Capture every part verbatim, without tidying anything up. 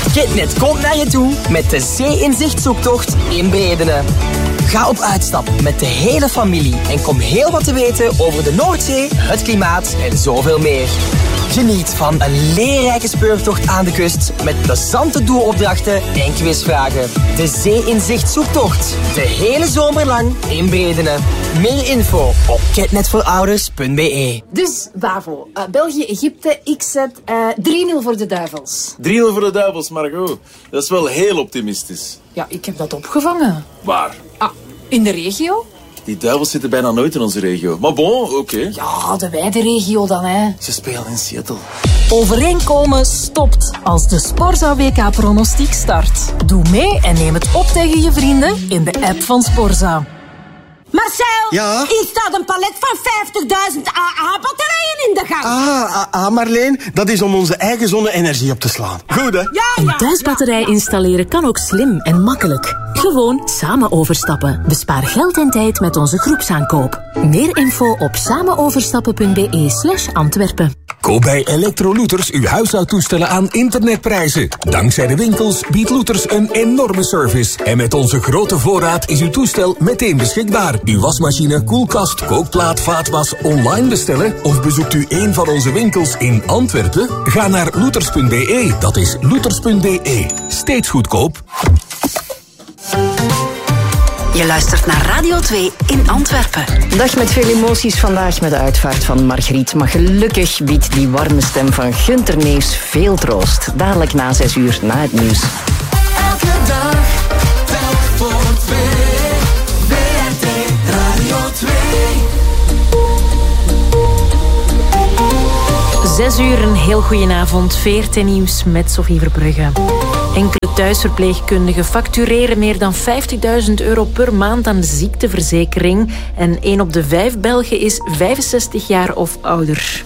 Kitnet komt naar je toe met de Zee-inzicht-zoektocht in Bredene. Ga op uitstap met de hele familie en kom heel wat te weten over de Noordzee, het klimaat en zoveel meer. Geniet van een leerrijke speurtocht aan de kust met plezante doelopdrachten en quizvragen. De Zee-inzicht-zoektocht. De hele zomer lang in Bredene. Meer info op kitnetvoorouders punt b e. Dus, Bavo, uh, België-Egypte, ik zet uh, drie nul voor de Duivels. drie nul voor de Duivels, Margot. Dat is wel heel optimistisch. Ja, ik heb dat opgevangen. Waar? Ah, in de regio? Die Duivels zitten bijna nooit in onze regio. Maar bon, oké. Okay. Ja, de wijde regio dan, hè. Ze spelen in Seattle. Overeenkomen stopt als de Sporza W K-pronostiek start. Doe mee en neem het op tegen je vrienden in de app van Sporza. Marcel, ja? hier staat een palet van vijftigduizend A A-batterijen in de gang. Ah, ah, ah, Marleen, dat is om onze eigen zonne-energie op te slaan. Goed, hè? Ja, ja. Een thuisbatterij installeren kan ook slim en makkelijk. Gewoon samen overstappen. Bespaar geld en tijd met onze groepsaankoop. Meer info op samenoverstappen punt b e slash Antwerpen. Koop bij Electro-Looters uw huishoudtoestellen aan internetprijzen. Dankzij de winkels biedt Looters een enorme service. En met onze grote voorraad is uw toestel meteen beschikbaar. Uw wasmachine, koelkast, kookplaat, vaatwas online bestellen? Of bezoekt u een van onze winkels in Antwerpen? Ga naar looters punt b e. Dat is looters punt b e. Steeds goedkoop. Je luistert naar Radio twee in Antwerpen. Dag met veel emoties vandaag met de uitvaart van Margriet. Maar gelukkig biedt die warme stem van Gunter Neefs veel troost. Dadelijk na zes uur na het nieuws. Elke dag, telk voor twee. W R T Radio twee. Zes uur, een heel goedenavond. V R T Nieuws met Sophie Verbrugge. Enkele thuisverpleegkundigen factureren meer dan vijftigduizend euro per maand aan de ziekteverzekering. En één op de vijf Belgen is vijfenzestig jaar of ouder.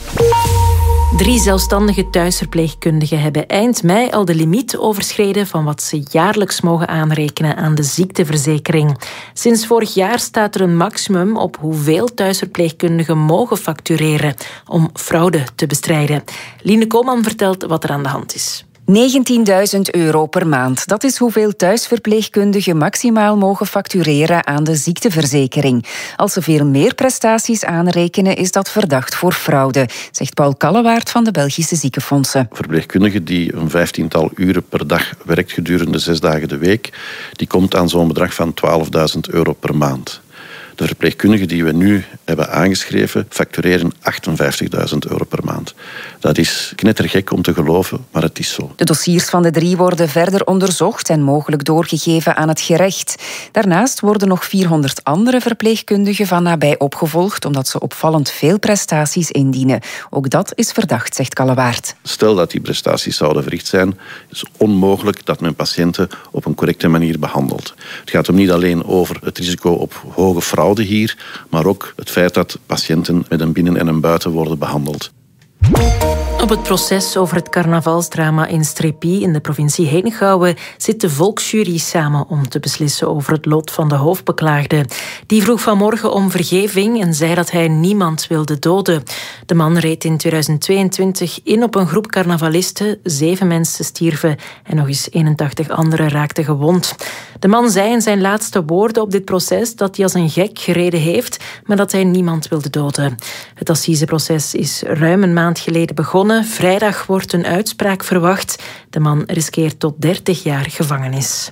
Drie zelfstandige thuisverpleegkundigen hebben eind mei al de limiet overschreden van wat ze jaarlijks mogen aanrekenen aan de ziekteverzekering. Sinds vorig jaar staat er een maximum op hoeveel thuisverpleegkundigen mogen factureren om fraude te bestrijden. Line Koolman vertelt wat er aan de hand is. negentienduizend euro per maand. Dat is hoeveel thuisverpleegkundigen maximaal mogen factureren aan de ziekteverzekering. Als ze veel meer prestaties aanrekenen, is dat verdacht voor fraude, zegt Paul Kallewaard van de Belgische Ziekenfondsen. Verpleegkundige die een vijftiental uren per dag werkt gedurende zes dagen de week, die komt aan zo'n bedrag van twaalfduizend euro per maand. De verpleegkundigen die we nu hebben aangeschreven factureren achtenvijftigduizend euro per maand. Dat is knettergek om te geloven, maar het is zo. De dossiers van de drie worden verder onderzocht en mogelijk doorgegeven aan het gerecht. Daarnaast worden nog vierhonderd andere verpleegkundigen van nabij opgevolgd, omdat ze opvallend veel prestaties indienen. Ook dat is verdacht, zegt Kallewaard. Stel dat die prestaties zouden verricht zijn, is het onmogelijk dat men patiënten op een correcte manier behandelt. Het gaat hem niet alleen over het risico op hoge fraude hier, maar ook het feit dat patiënten met een binnen- en een buiten worden behandeld. Op het proces over het carnavalsdrama in Strépy in de provincie Henegouwen zit de volksjury samen om te beslissen over het lot van de hoofdbeklaagde. Die vroeg vanmorgen om vergeving en zei dat hij niemand wilde doden. De man reed in tweeduizend tweeëntwintig in op een groep carnavalisten. Zeven mensen stierven en nog eens eenentachtig anderen raakten gewond. De man zei in zijn laatste woorden op dit proces dat hij als een gek gereden heeft, maar dat hij niemand wilde doden. Het assiseproces is ruim een maand geleden begonnen. Vrijdag wordt een uitspraak verwacht. De man riskeert tot dertig jaar gevangenis.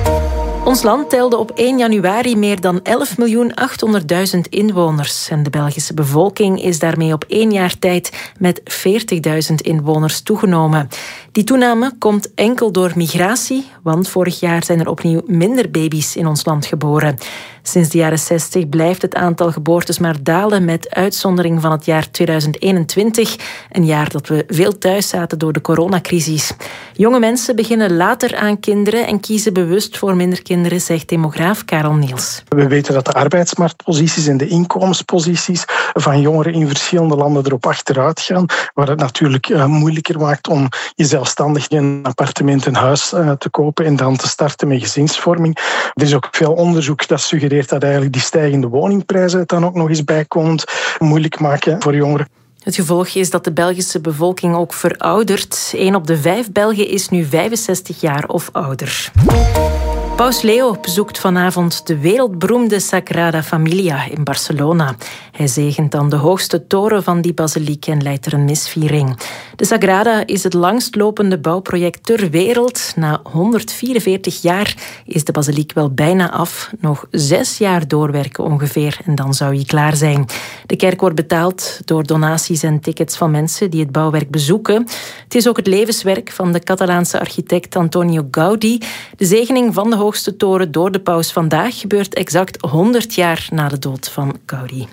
Ons land telde op één januari meer dan elf miljoen achthonderdduizend inwoners. En de Belgische bevolking is daarmee op één jaar tijd met veertigduizend inwoners toegenomen. Die toename komt enkel door migratie, want vorig jaar zijn er opnieuw minder baby's in ons land geboren. Sinds de jaren zestig blijft het aantal geboortes maar dalen, met uitzondering van het jaar tweeduizend eenentwintig, een jaar dat we veel thuis zaten door de coronacrisis. Jonge mensen beginnen later aan kinderen en kiezen bewust voor minder kinderen, zegt demograaf Karel Niels. We weten dat de arbeidsmarktposities en de inkomensposities van jongeren in verschillende landen erop achteruit gaan, waar het natuurlijk uh, moeilijker maakt om je zelfstandig een appartement, een huis uh, te kopen en dan te starten met gezinsvorming. Er is ook veel onderzoek dat suggereert dat eigenlijk die stijgende woningprijzen het dan ook nog eens bijkomend moeilijk maken voor jongeren. Het gevolg is dat de Belgische bevolking ook veroudert. Een op de vijf Belgen is nu vijfenzestig jaar of ouder. Paus Leo bezoekt vanavond de wereldberoemde Sagrada Familia in Barcelona. Hij zegent dan de hoogste toren van die basiliek en leidt er een misviering. De Sagrada is het langstlopende bouwproject ter wereld. Na honderdvierenveertig jaar is de basiliek wel bijna af. Nog zes jaar doorwerken ongeveer en dan zou hij klaar zijn. De kerk wordt betaald door donaties en tickets van mensen die het bouwwerk bezoeken. Het is ook het levenswerk van de Catalaanse architect Antonio Gaudí. De zegening van de hoogste toren door de paus vandaag gebeurt exact honderd jaar na de dood van Gaudí.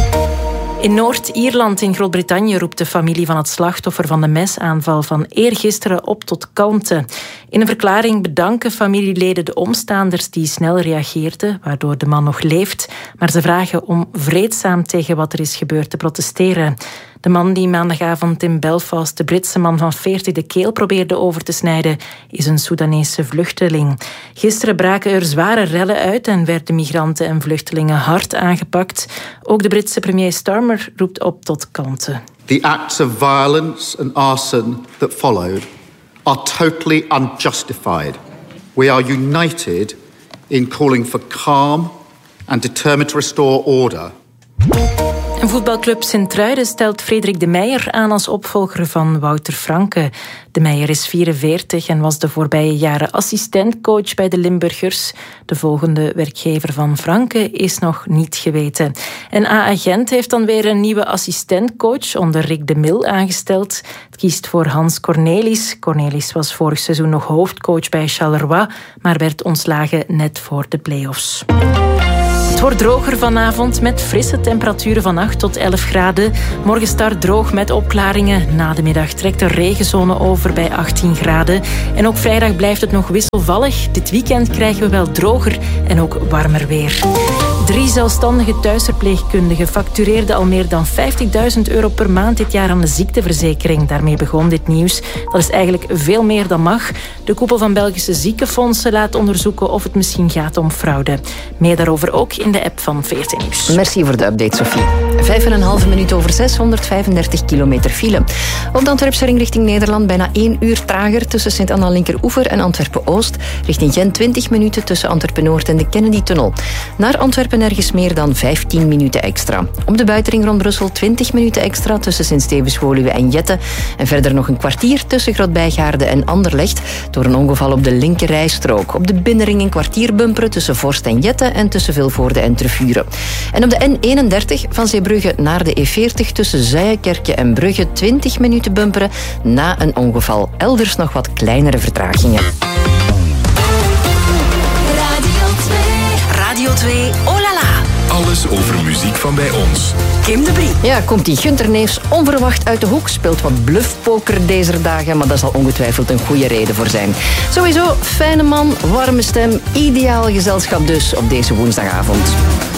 In Noord-Ierland in Groot-Brittannië roept de familie van het slachtoffer van de mesaanval van eergisteren op tot kalmte. In een verklaring bedanken familieleden de omstaanders die snel reageerden, waardoor de man nog leeft, maar ze vragen om vreedzaam tegen wat er is gebeurd te protesteren. De man die maandagavond in Belfast de Britse man van veertig de keel probeerde over te snijden, is een Soedanese vluchteling. Gisteren braken er zware rellen uit en werden migranten en vluchtelingen hard aangepakt. Ook de Britse premier Starmer roept op tot kalmte. The acts of violence and arson that followed are totally unjustified. We are united in calling for calm and determined to restore order. En voetbalclub Sint-Truiden stelt Frederik de Meijer aan als opvolger van Wouter Franke. De Meijer is vierenveertig en was de voorbije jaren assistentcoach bij de Limburgers. De volgende werkgever van Franke is nog niet geweten. En A A Gent heeft dan weer een nieuwe assistentcoach onder Rick de Mil aangesteld. Het kiest voor Hans Cornelis. Cornelis was vorig seizoen nog hoofdcoach bij Charleroi, maar werd ontslagen net voor de play-offs. Het wordt droger vanavond met frisse temperaturen van acht tot elf graden. Morgen start droog met opklaringen. Na de middag trekt de regenzone over bij achttien graden. En ook vrijdag blijft het nog wisselvallig. Dit weekend krijgen we wel droger en ook warmer weer. Drie zelfstandige thuisverpleegkundigen factureerden al meer dan vijftigduizend euro per maand dit jaar aan de ziekteverzekering. Daarmee begon dit nieuws. Dat is eigenlijk veel meer dan mag. De koepel van Belgische ziekenfondsen laat onderzoeken of het misschien gaat om fraude. Meer daarover ook in de app van V R T Nieuws. Merci voor de update, Sophie. Vijf en een halve minuut over zes, honderdvijfendertig kilometer file. Op de Antwerpse ring richting Nederland bijna één uur trager tussen Sint-Anna-Linkeroever en Antwerpen-Oost. Richting Gent twintig minuten tussen Antwerpen-Noord en de Kennedy-tunnel. Naar Antwerpen nergens meer dan vijftien minuten extra. Op de buitenring rond Brussel twintig minuten extra tussen Sint-Stevens-Woluwe en Jette. En verder nog een kwartier tussen Grootbijgaarde en Anderlecht door een ongeval op de linkerrijstrook. Op de binnenring een kwartier bumperen tussen Vorst en Jette en tussen Vilvoorde en Tervuren. En op de N eenendertig van Zeebrugge naar de E veertig tussen Zuijenkerke en Brugge twintig minuten bumperen na een ongeval. Elders nog wat kleinere vertragingen. Radio twee, oh la la. Alles over muziek van bij ons. Kim de Brie. Ja, komt die Gunter Neefs onverwacht uit de hoek. Speelt wat bluffpoker deze dagen, maar daar zal ongetwijfeld een goede reden voor zijn. Sowieso, fijne man, warme stem, ideaal gezelschap dus op deze woensdagavond.